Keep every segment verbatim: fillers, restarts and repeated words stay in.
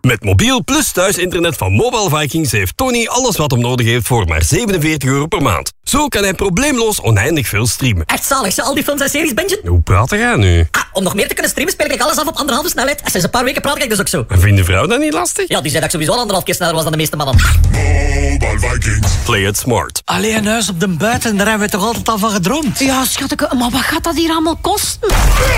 Met mobiel plus thuisinternet van Mobile Vikings heeft Tony alles wat hem nodig heeft voor maar zevenenveertig euro per maand. Zo kan hij probleemloos oneindig veel streamen. Echt zalig, ze al die films en series bingen? Hoe praat jij nu? Ah, om nog meer te kunnen streamen speel ik alles af op anderhalve snelheid. En sinds een paar weken praat ik dus ook zo. En vindt de vrouw dat niet lastig? Ja, die zei dat ik sowieso al anderhalf keer sneller was dan de meeste mannen. Mobile Vikings. Play it smart. Allee, een huis op de buiten, daar hebben we toch altijd al van gedroomd? Ja, schatje, maar wat gaat dat hier allemaal kosten?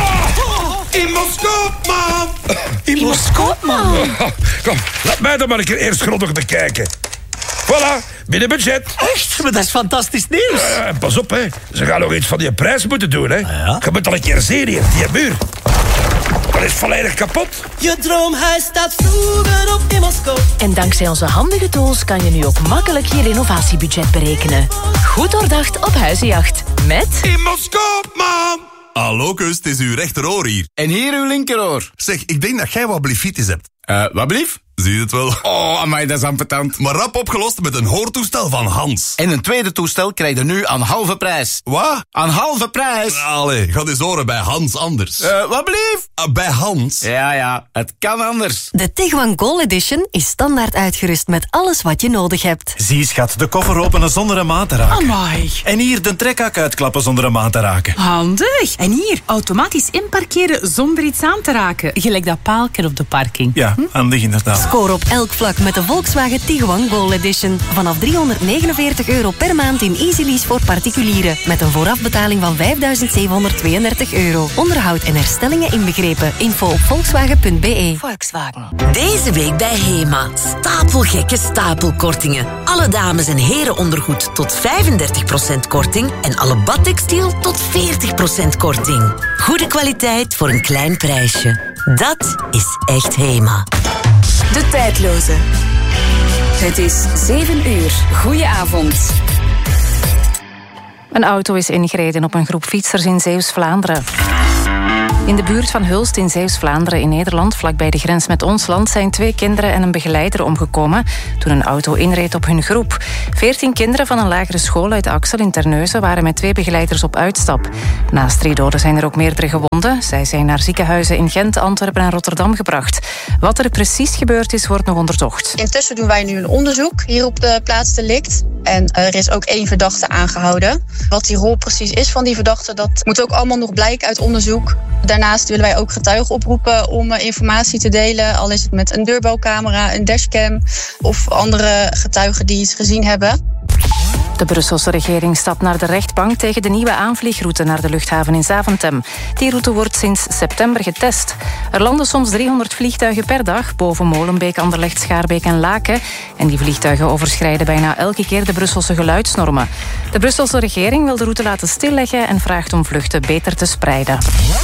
In Moskou, man! In Moskou, man! Kom, laat mij dan maar een keer eerst grondig te kijken. Voilà, binnen budget. Echt? Maar dat is fantastisch nieuws. Uh, pas op, hè. Ze gaan nog iets van die prijs moeten doen, hè. Ja? Je moet al een keer zien hier, die muur. Dat is volledig kapot. Je droomhuis staat vroeger op in Moskou. En dankzij onze handige tools kan je nu ook makkelijk je renovatiebudget berekenen. Goed doordacht op Huizenjacht. Met... In Moskou, man! Hallo, kus, het is uw rechteroor hier. En hier uw linkeroor. Zeg, ik denk dat jij wat blifitis hebt. Uh, wat blief? Zie je het wel? Oh, amai, dat is ambetant. Maar rap opgelost met een hoortoestel van Hans. En een tweede toestel krijg je nu aan halve prijs. Wat? Aan halve prijs? Allee, ga eens horen bij Hans anders. Uh, wat blief? Uh, bij Hans? Ja, ja, het kan anders. De Tiguan Goal Edition is standaard uitgerust met alles wat je nodig hebt. Zie, schat, de koffer openen zonder een maat te raken. Amai. En hier de trekhak uitklappen zonder een maat te raken. Handig. En hier, automatisch inparkeren zonder iets aan te raken. Gelijk dat paaltje op de parking. Ja, hm? Handig inderdaad. Score op elk vlak met de Volkswagen Tiguan Goal Edition. Vanaf driehonderdnegenenveertig euro per maand in Easy Lease voor particulieren. Met een voorafbetaling van vijfduizend zevenhonderdtweeëndertig euro. Onderhoud en herstellingen inbegrepen. Info op volkswagen punt b e. Volkswagen. Deze week bij HEMA. Stapelgekke stapelkortingen. Alle dames- en herenondergoed tot vijfendertig procent korting. En alle badtextiel tot veertig procent korting. Goede kwaliteit voor een klein prijsje. Dat is echt HEMA. De tijdloze. Het is zeven uur. Goedenavond. Een auto is ingereden op een groep fietsers in Zeeuws-Vlaanderen. In de buurt van Hulst in Zeeuws-Vlaanderen in Nederland, vlakbij de grens met ons land, zijn twee kinderen en een begeleider omgekomen toen een auto inreed op hun groep. Veertien kinderen van een lagere school uit Axel in Terneuzen waren met twee begeleiders op uitstap. Naast drie doden zijn er ook meerdere gewonden. Zij zijn naar ziekenhuizen in Gent, Antwerpen en Rotterdam gebracht. Wat er precies gebeurd is, wordt nog onderzocht. Intussen doen wij nu een onderzoek hier op de plaats delict. En er is ook één verdachte aangehouden. Wat die rol precies is van die verdachte, dat moet ook allemaal nog blijken uit onderzoek. Daarnaast willen wij ook getuigen oproepen om informatie te delen. Al is het met een deurbelcamera, een dashcam of andere getuigen die iets gezien hebben. De Brusselse regering stapt naar de rechtbank tegen de nieuwe aanvliegroute naar de luchthaven in Zaventem. Die route wordt sinds september getest. Er landen soms driehonderd vliegtuigen per dag boven Molenbeek, Anderlecht, Schaarbeek en Laken. En die vliegtuigen overschrijden bijna elke keer de Brusselse geluidsnormen. De Brusselse regering wil de route laten stilleggen en vraagt om vluchten beter te spreiden.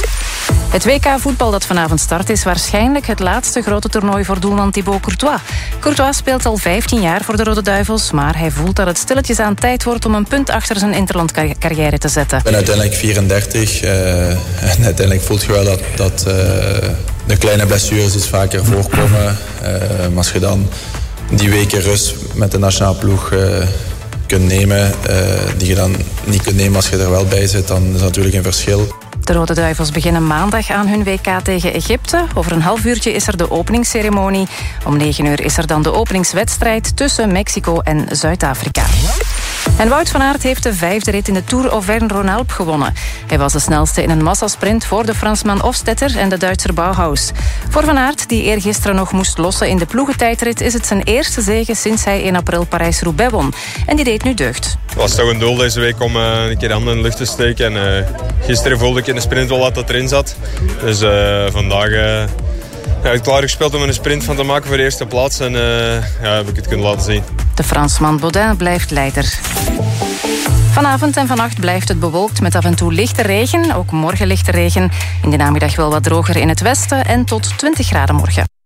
Het W K-voetbal dat vanavond start is waarschijnlijk het laatste grote toernooi voor doelman Thibaut Courtois. Courtois speelt al vijftien jaar voor de Rode Duivels, maar hij voelt dat het stilletjes aan tijd wordt om een punt achter zijn interlandcarrière te zetten. Ik ben uiteindelijk vierendertig uh, en uiteindelijk voelt je wel dat, dat uh, de kleine blessures iets vaker voorkomen. Uh, maar als je dan die weken rust met de nationale ploeg uh, kunt nemen, uh, die je dan niet kunt nemen als je er wel bij zit, dan is dat natuurlijk een verschil. De Rode Duivels beginnen maandag aan hun W K tegen Egypte. Over een half uurtje is er de openingsceremonie. Om negen uur is er dan de openingswedstrijd tussen Mexico en Zuid-Afrika. En Wout van Aert heeft de vijfde rit in de Tour Auvergne-Rhône-Alpes gewonnen. Hij was de snelste in een massasprint voor de Fransman Hofstetter en de Duitser Bauhaus. Voor Van Aert, die eergisteren nog moest lossen in de ploegentijdrit, is het zijn eerste zege sinds hij in april Parijs-Roubaix won. En die deed nu deugd. Het was toch een doel deze week om uh, een keer de handen in de lucht te steken. En, uh, gisteren voelde ik in de sprint wel wat dat erin zat. Dus uh, vandaag uh, ja, heb ik klaargespeeld om er een sprint van te maken voor de eerste plaats. En uh, ja, heb ik het kunnen laten zien. De Fransman Baudin blijft leider. Vanavond en vannacht blijft het bewolkt met af en toe lichte regen. Ook morgen lichte regen. In de namiddag wel wat droger in het westen en tot twintig graden morgen.